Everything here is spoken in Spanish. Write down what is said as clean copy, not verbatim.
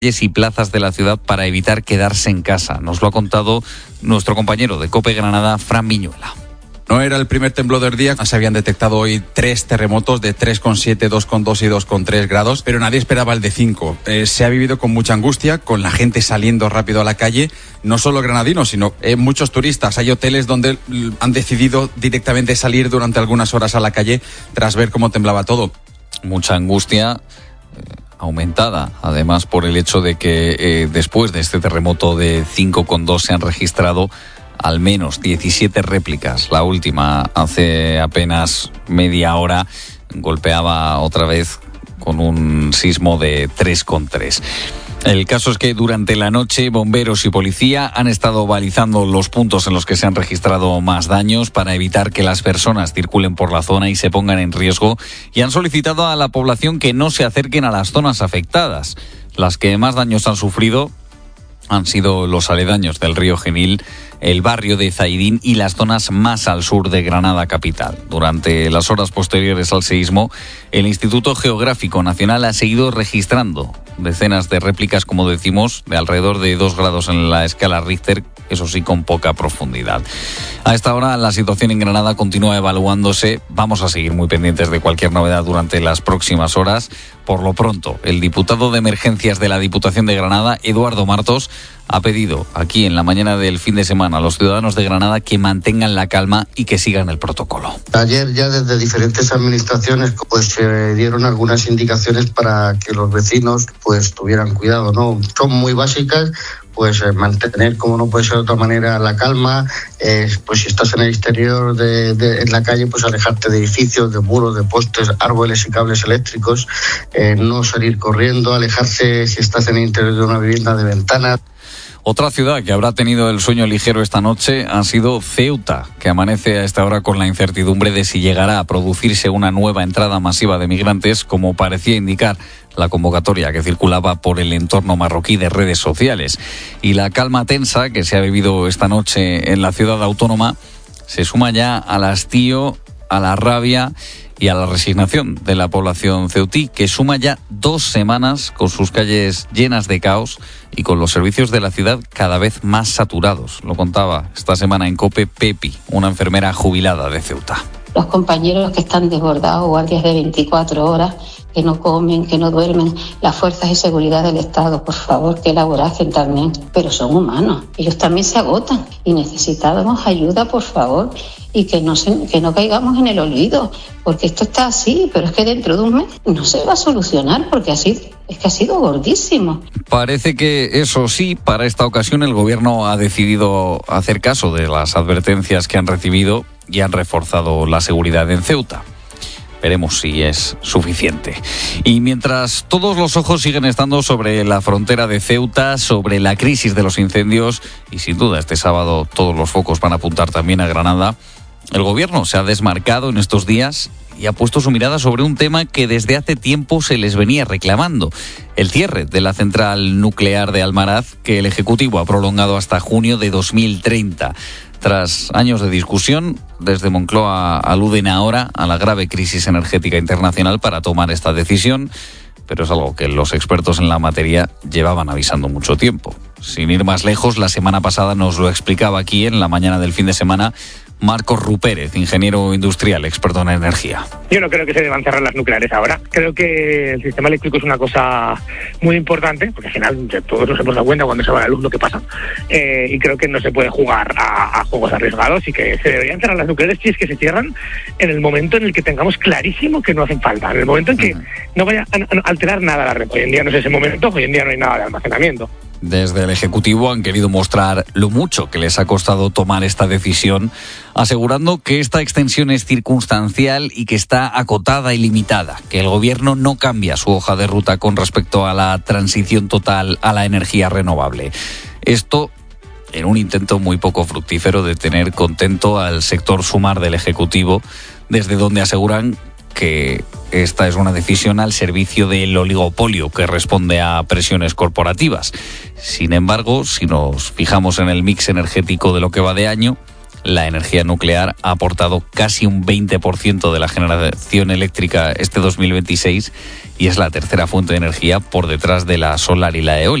y plazas de la ciudad para evitar quedarse en casa. Nos lo ha contado nuestro compañero de COPE Granada, Fran Viñuela. No era el primer temblor del día. Se habían detectado hoy 3 terremotos de 3,7, 2,2 y 2,3 grados, pero nadie esperaba el de 5. Se ha vivido con mucha angustia, con la gente saliendo rápido a la calle, no solo granadinos, sino muchos turistas. Hay hoteles donde han decidido directamente salir durante algunas horas a la calle tras ver cómo temblaba todo. Mucha angustia aumentada, además, por el hecho de que después de este terremoto de 5,2 se han registrado al menos 17 réplicas. La última, hace apenas media hora, golpeaba otra vez con un sismo de 3,3. El caso es que durante la noche bomberos y policía han estado balizando los puntos en los que se han registrado más daños para evitar que las personas circulen por la zona y se pongan en riesgo, y han solicitado a la población que no se acerquen a las zonas afectadas. Las que más daños han sufrido han sido los aledaños del río Genil, el barrio de Zaidín y las zonas más al sur de Granada capital. Durante las horas posteriores al seísmo, el Instituto Geográfico Nacional ha seguido registrando decenas de réplicas, como decimos, de alrededor de 2 grados en la escala Richter, eso sí, con poca profundidad. A esta hora la situación en Granada continúa evaluándose. Vamos a seguir muy pendientes de cualquier novedad durante las próximas horas. Por lo pronto, el diputado de Emergencias de la Diputación de Granada, Eduardo Martos, ha pedido aquí en la mañana del fin de semana a los ciudadanos de Granada que mantengan la calma y que sigan el protocolo. Ayer ya desde diferentes administraciones se dieron algunas indicaciones para que los vecinos tuvieran cuidado, ¿no? Son muy básicas. Mantener, como no puede ser de otra manera, la calma, si estás en el exterior en la calle, alejarte de edificios, de muros, de postes, árboles y cables eléctricos, no salir corriendo, alejarse si estás en el interior de una vivienda de ventanas. Otra ciudad que habrá tenido el sueño ligero esta noche ha sido Ceuta, que amanece a esta hora con la incertidumbre de si llegará a producirse una nueva entrada masiva de migrantes, como parecía indicar la convocatoria que circulaba por el entorno marroquí de redes sociales. Y la calma tensa que se ha vivido esta noche en la ciudad autónoma se suma ya al hastío, a la rabia y a la resignación de la población ceutí, que suma ya 2 semanas con sus calles llenas de caos y con los servicios de la ciudad cada vez más saturados. Lo contaba esta semana en COPE Pepi, una enfermera jubilada de Ceuta. Los compañeros que están desbordados, guardias de 24 horas, que no comen, que no duermen, las fuerzas de seguridad del Estado, por favor, que laboracen también, pero son humanos, ellos también se agotan y necesitamos ayuda, por favor, y que no caigamos en el olvido, porque esto está así, pero es que dentro de un mes no se va a solucionar, porque es que ha sido gordísimo. Parece que eso sí, para esta ocasión el gobierno ha decidido hacer caso de las advertencias que han recibido y han reforzado la seguridad en Ceuta. Veremos si es suficiente. Y mientras todos los ojos siguen estando sobre la frontera de Ceuta, sobre la crisis de los incendios, y sin duda este sábado todos los focos van a apuntar también a Granada, el gobierno se ha desmarcado en estos días y ha puesto su mirada sobre un tema que desde hace tiempo se les venía reclamando: el cierre de la central nuclear de Almaraz, que el Ejecutivo ha prolongado hasta junio de 2030. Tras años de discusión, desde Moncloa aluden ahora a la grave crisis energética internacional para tomar esta decisión, pero es algo que los expertos en la materia llevaban avisando mucho tiempo. Sin ir más lejos, la semana pasada nos lo explicaba aquí en la mañana del fin de semana Marcos Rupérez, ingeniero industrial, experto en energía. Yo no creo que se deban cerrar las nucleares ahora. Creo que el sistema eléctrico es una cosa muy importante, porque al final todos nos hemos dado cuenta cuando se va la luz lo que pasa, y creo que no se puede jugar a juegos arriesgados, y que se deberían cerrar las nucleares si es que se cierran en el momento en el que tengamos clarísimo que no hacen falta, en el momento en que no vaya a alterar nada la red. Hoy en día no es ese momento, hoy en día no hay nada de almacenamiento. Desde el Ejecutivo han querido mostrar lo mucho que les ha costado tomar esta decisión, asegurando que esta extensión es circunstancial y que está acotada y limitada, que el Gobierno no cambia su hoja de ruta con respecto a la transición total a la energía renovable. Esto en un intento muy poco fructífero de tener contento al sector sumar del Ejecutivo, desde donde aseguran que esta es una decisión al servicio del oligopolio que responde a presiones corporativas. Sin embargo, si nos fijamos en el mix energético de lo que va de año, la energía nuclear ha aportado casi un 20% de la generación eléctrica este 2026 y es la tercera fuente de energía por detrás de la solar y la eólica.